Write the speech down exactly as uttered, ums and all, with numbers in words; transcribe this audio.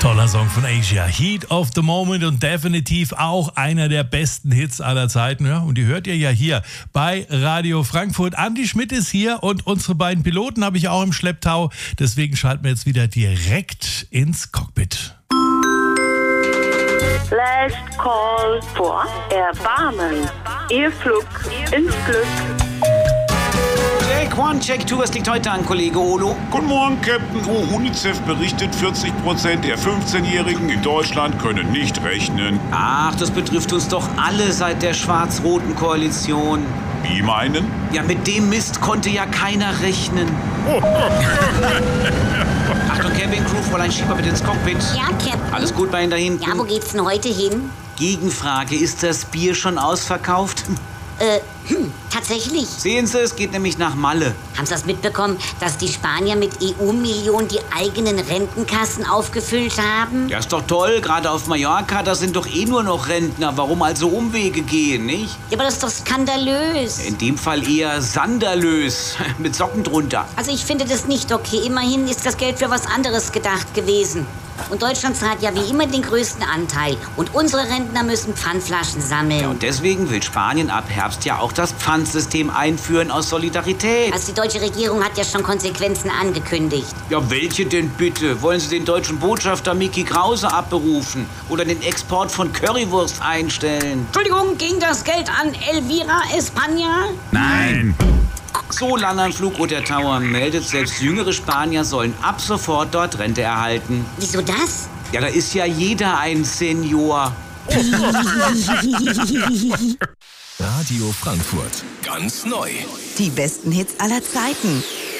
Toller Song von Asia. Heat of the Moment und definitiv auch einer der besten Hits aller Zeiten. Ja, und die hört ihr ja hier bei Radio Frankfurt. Andi Schmidt ist hier und unsere beiden Piloten habe ich auch im Schlepptau. Deswegen schalten wir jetzt wieder direkt ins Cockpit. Last call for Erbarmen. Ihr Flug ins Glück. Check one, check two, was liegt heute an, Kollege Olo? Guten Morgen, Captain. Oh, UNICEF berichtet, vierzig Prozent der fünfzehnjährigen in Deutschland können nicht rechnen. Ach, das betrifft uns doch alle seit der schwarz-roten Koalition. Wie meinen? Ja, mit dem Mist konnte ja keiner rechnen. Oh. Achtung, Cabin Crew, Fräulein Schieber bitte ins Cockpit. Ja, Captain. Alles gut bei Ihnen da hinten? Ja, wo geht's denn heute hin? Gegenfrage, ist das Bier schon ausverkauft? Äh, hm, tatsächlich. Sehen Sie, es geht nämlich nach Malle. Haben Sie das mitbekommen, dass die Spanier mit E U-Millionen die eigenen Rentenkassen aufgefüllt haben? Ja, ist doch toll, gerade auf Mallorca, da sind doch eh nur noch Rentner. Warum also Umwege gehen, nicht? Ja, aber das ist doch skandalös. In dem Fall eher sandalös, mit Socken drunter. Also ich finde das nicht okay. Immerhin ist das Geld für was anderes gedacht gewesen. Und Deutschland zahlt ja wie immer den größten Anteil. Und unsere Rentner müssen Pfandflaschen sammeln. Ja, und deswegen will Spanien ab Herbst ja auch das Pfandsystem einführen aus Solidarität. Also die deutsche Regierung hat ja schon Konsequenzen angekündigt. Ja, welche denn bitte? Wollen Sie den deutschen Botschafter Micky Krause abberufen? Oder den Export von Currywurst einstellen? Entschuldigung, ging das Geld an Elvira España? Nein! So lange am Flugroute Tower meldet, selbst jüngere Spanier sollen ab sofort dort Rente erhalten. Wieso das? Ja, da ist ja jeder ein Senior. Radio Frankfurt. Ganz neu. Die besten Hits aller Zeiten.